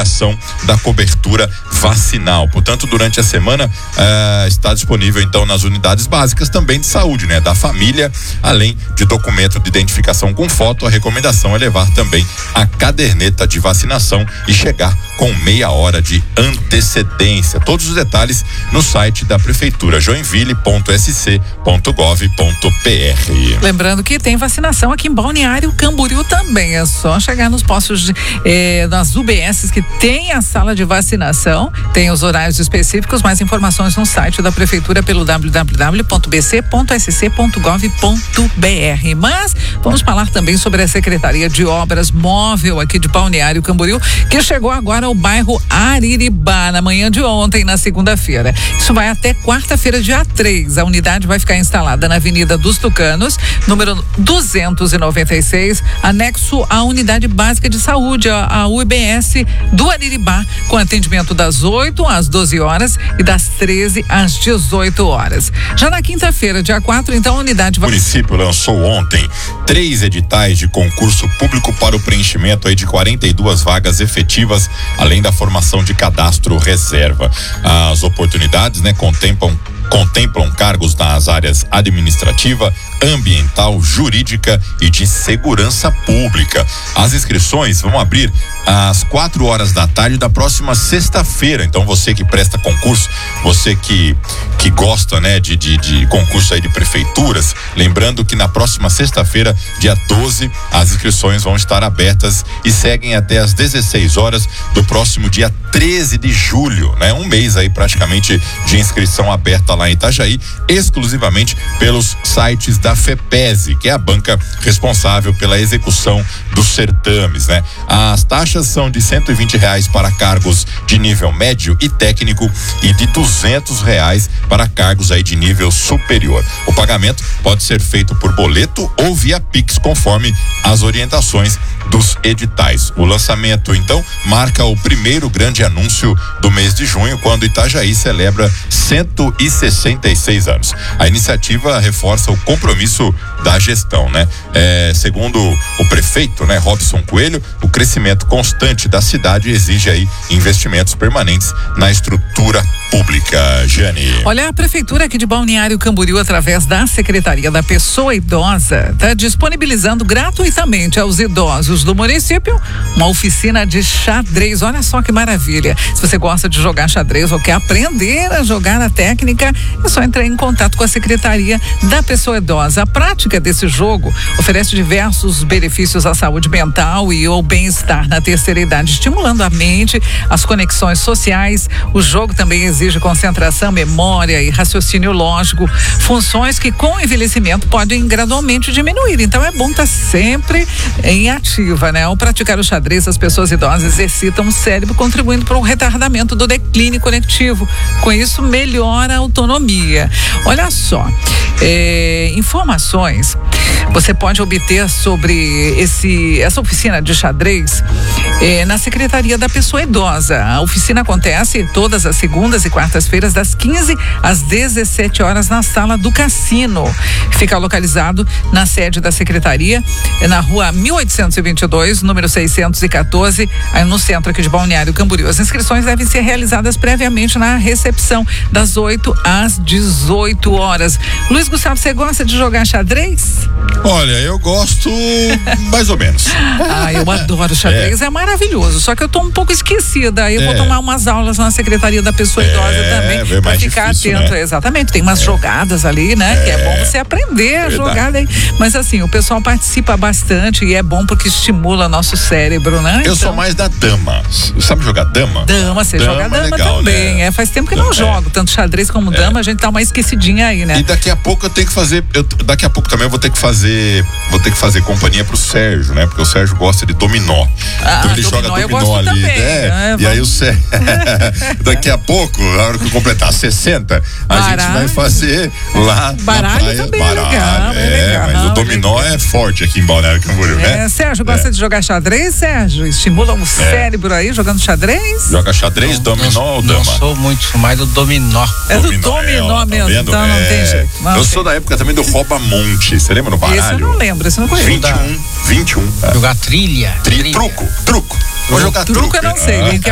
ampliação da cobertura vacinal. Portanto, durante a semana está disponível então nas unidades básicas também de saúde, né? Da família, além de documento de identificação com foto, a recomendação é levar também a caderneta de vacinação e chegar com meia hora de antecedência. Todos os detalhes no site da prefeitura, joinville.sc.gov.br. Lembrando que tem vacinação aqui em Balneário Camboriú também, é só chegar nos postos nas UBSs que tem a sala de vacinação, tem os horários específicos, mais informações no site da prefeitura pelo www.bc.sc.gov.br. Mas vamos falar também sobre a Secretaria de Obras Móvel aqui de Balneário Camboriú, que chegou agora ao bairro Ariribá, na manhã de ontem, na segunda-feira. Isso vai até quarta-feira, dia 3. A unidade vai ficar instalada na Avenida dos Tucanos, número 296, anexo à Unidade Básica de Saúde, a UBS do Ariribá, com atendimento das 8 às 12 horas e das 13 às 18 horas. Já na quinta-feira, dia 4, então, a unidade vai... O município lançou ontem 3 editais de concurso público para o preenchimento aí de 42 vagas efetivas, além da formação de cadastro reserva. As oportunidades, né, contemplam cargos nas áreas administrativa, ambiental, jurídica e de segurança pública. As inscrições vão abrir às 4 horas da tarde da próxima sexta-feira. Então você que presta concurso, você que gosta, né, de concurso aí de prefeituras, lembrando que na próxima sexta-feira, dia 12, as inscrições vão estar abertas e seguem até às 16 horas do próximo dia 13 de julho, né? Um mês aí praticamente de inscrição aberta lá em Itajaí, exclusivamente pelos sites da FEPESE, que é a banca responsável pela execução dos certames, né? As taxas são de R$120 para cargos de nível médio e técnico e de R$200 para cargos aí de nível superior. O pagamento pode ser feito por boleto ou via Pix, conforme as orientações dos editais. O lançamento, então, marca o primeiro grande anúncio do mês de junho, quando Itajaí celebra 166 anos. A iniciativa reforça o compromisso da gestão, né? Segundo o prefeito, né, Robson Coelho, o crescimento constante da cidade exige aí investimentos permanentes na estrutura pública. Jane. Olha, a prefeitura aqui de Balneário Camboriú, através da Secretaria da Pessoa Idosa, está disponibilizando gratuitamente aos idosos do município uma oficina de xadrez. Olha só que maravilha. Se você gosta de jogar xadrez ou quer aprender a jogar a técnica, é só entrar em contato com a Secretaria da Pessoa Idosa. A prática desse jogo oferece diversos benefícios à saúde mental e ao bem-estar na terceira idade, estimulando a mente, as conexões sociais. O jogo também exige concentração, memória e raciocínio lógico, funções que com o envelhecimento podem gradualmente diminuir. Então é bom estar sempre em ativa, né? Ao praticar o xadrez, as pessoas idosas exercitam o cérebro, contribuindo para o retardamento do declínio cognitivo. Com isso, melhora a autonomia. Olha só, informações você pode obter sobre essa oficina de xadrez na Secretaria da Pessoa Idosa. A oficina acontece todas as segundas e quartas-feiras, das 15 às 17 horas, na sala do Cassino. Fica localizado na sede da Secretaria, na rua 1822, número 614, aí no centro aqui de Balneário Camboriú. As inscrições devem ser realizadas previamente na recepção, das 8 às 18 horas. Luiz Gustavo, você gosta de jogar xadrez? Olha, eu gosto mais ou menos. Eu adoro xadrez, é maravilhoso. Só que eu tô um pouco esquecida. Aí eu vou tomar umas aulas na Secretaria da Pessoa Idosa também, pra ficar difícil, atento. Né? Exatamente, tem umas jogadas ali, né? Que é bom você aprender a jogar. Né? Mas assim, o pessoal participa bastante e é bom porque estimula nosso cérebro, né? Eu sou mais da dama. Sabe jogar dama? Dama, você joga dama legal, também. Né? Faz tempo que não jogo, tanto xadrez como dama, a gente tá uma esquecidinha aí, né? E daqui a pouco eu tenho que fazer, daqui a pouco também eu vou ter que fazer companhia pro Sérgio, né? Porque o Sérgio gosta de dominó. Então ele joga dominó ali. E aí o Sérgio, daqui a pouco, na hora que eu completar 60, a gente vai fazer lá baralho na praia. Também baralho, legal. Mas o dominó é forte aqui em Balneário Camboriú, né? Sérgio, gosta de jogar xadrez, Sérgio? Estimula o cérebro aí, jogando xadrez? Joga xadrez, dominó ou dama? Não sou muito mais do dominó. É do dominó mesmo, tá então não tem jeito. Eu sou da época também do rouba-monte, você lembra no baralho? Esse eu não lembro, esse eu não conheço. 21. Jogar trilha. Truco. Vou jogar truco. Truco eu não sei,